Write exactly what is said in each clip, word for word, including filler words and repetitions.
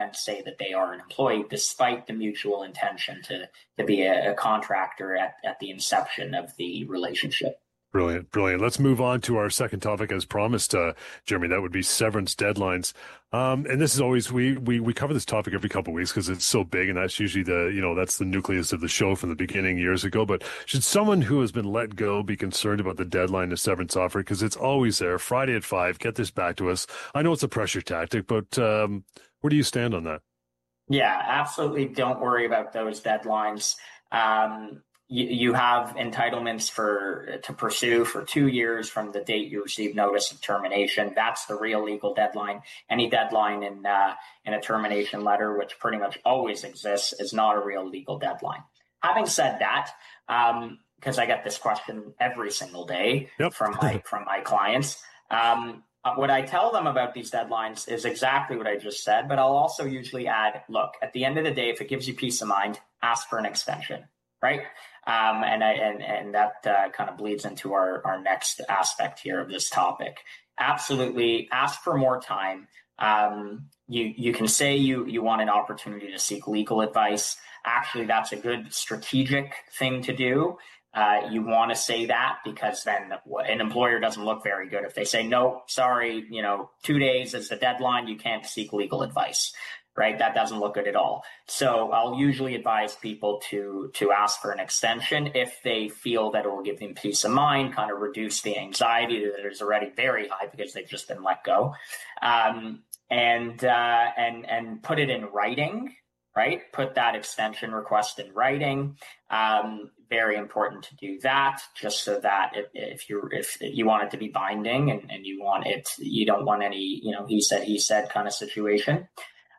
then say that they are an employee, despite the mutual intention to, to be a, a contractor at, at the inception of the relationship. Brilliant, brilliant. Let's move on to our second topic, as promised, uh, Jeremy. That would be severance deadlines. Um, and this is always we we we cover this topic every couple of weeks because it's so big, and that's usually the you know that's the nucleus of the show from the beginning years ago. But should someone who has been let go be concerned about the deadline of severance offer? Because it's always there, Friday at five. Get this back to us. I know it's a pressure tactic, but um, where do you stand on that? Yeah, absolutely. Don't worry about those deadlines. Um, You, you have entitlements for to pursue for two years from the date you receive notice of termination. That's the real legal deadline. Any deadline in uh, in a termination letter, which pretty much always exists, is not a real legal deadline. Having said that, um, because I get this question every single day Yep. from my from my clients, um, what I tell them about these deadlines is exactly what I just said. But I'll also usually add, look, at the end of the day, if it gives you peace of mind, ask for an extension. Right. Um, and, I, and and that uh, kind of bleeds into our, our next aspect here of this topic. Absolutely. Ask for more time. Um, you you can say you, you want an opportunity to seek legal advice. Actually, that's a good strategic thing to do. Uh, you want to say that because then an employer doesn't look very good if they say, no, sorry, you know, two days is the deadline. You can't seek legal advice. Right? That doesn't look good at all. So I'll usually advise people to to ask for an extension if they feel that it will give them peace of mind, kind of reduce the anxiety that is already very high because they've just been let go, um, and uh, and and put it in writing. Right? Put that extension request in writing. Um, very important to do that, just so that if, if you if you want it to be binding and, and you want it, you don't want any you know he said he said kind of situation.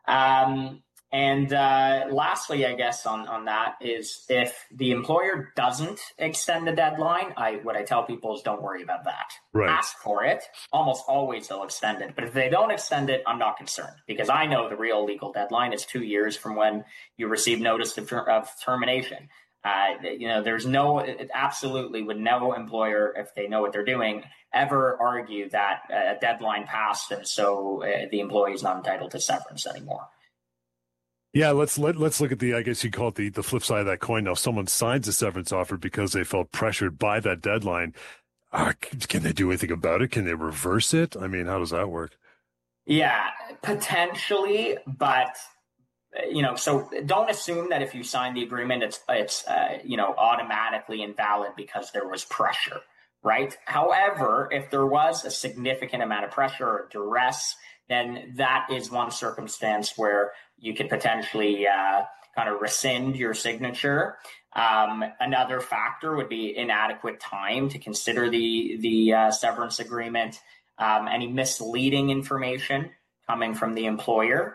Um, and uh, lastly, I guess on, on that is if the employer doesn't extend the deadline, I what I tell people is don't worry about that. Right. Ask for it. Almost always they'll extend it. But if they don't extend it, I'm not concerned because I know the real legal deadline is two years from when you receive notice of, of termination. Uh, you know, there's no, it absolutely would no employer, if they know what they're doing, ever argue that a deadline passed and so uh, the employee is not entitled to severance anymore. Yeah, let's let, let's look at the, I guess you call it the, the flip side of that coin. Now, if someone signs a severance offer because they felt pressured by that deadline, uh, can they do anything about it? Can they reverse it? I mean, how does that work? Yeah, potentially, but you know, so don't assume that if you sign the agreement, it's, it's uh, you know, automatically invalid because there was pressure, right? However, if there was a significant amount of pressure or duress, then that is one circumstance where you could potentially uh, kind of rescind your signature. Um, another factor would be inadequate time to consider the, the uh, severance agreement, um, any misleading information coming from the employer.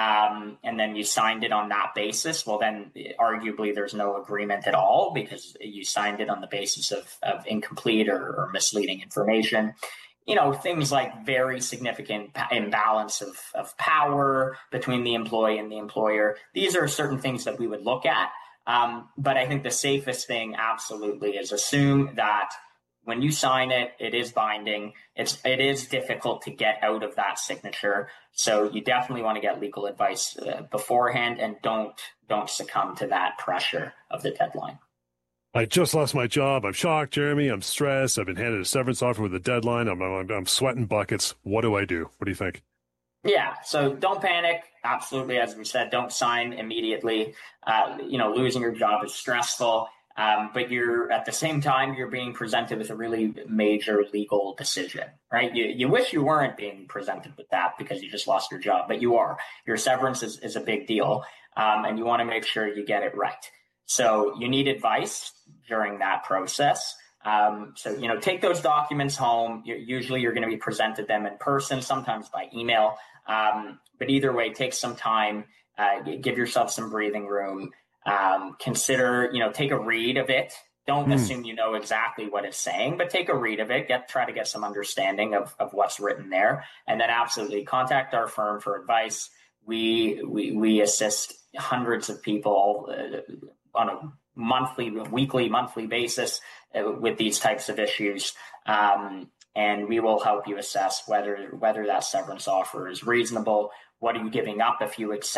Um, and then you signed it on that basis, well, then arguably there's no agreement at all because you signed it on the basis of, of incomplete or, or misleading information. You know, things like very significant imbalance of, of power between the employee and the employer. These are certain things that we would look at. Um, but I think the safest thing absolutely is assume that when you sign it, it is binding. It's it is difficult to get out of that signature, so you definitely want to get legal advice uh, beforehand, and don't don't succumb to that pressure of the deadline. I just lost my job. I'm shocked, Jeremy. I'm stressed. I've been handed a severance offer with a deadline. I'm I'm, I'm sweating buckets. What do I do? What do you think? Yeah, so don't panic. Absolutely, as we said, don't sign immediately. Uh, you know, losing your job is stressful. Um, but you're at the same time, you're being presented with a really major legal decision, right? You, you wish you weren't being presented with that because you just lost your job, but you are. Your severance is, is a big deal, um, and you want to make sure you get it right. So you need advice during that process. Um, so, you know, take those documents home. You're, usually you're going to be presented them in person, sometimes by email. Um, but either way, take some time, uh, give yourself some breathing room. Um, consider, you know, take a read of it. Don't mm. assume you know exactly what it's saying, but take a read of it. Get try to get some understanding of, of what's written there, and then absolutely contact our firm for advice. We we we assist hundreds of people uh, on a monthly, weekly, monthly basis uh, with these types of issues, um, and we will help you assess whether whether that severance offer is reasonable. What are you giving up if you accept